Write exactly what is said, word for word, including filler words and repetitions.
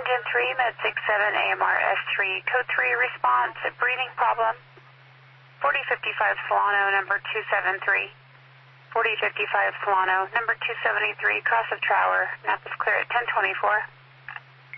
Engine three, Med six seven, A M R S three, code three response, breathing problem. forty fifty-five Solano, number two seven three. forty fifty-five Solano, number two seventy-three, cross of Trower, Napa is clear at ten twenty-four.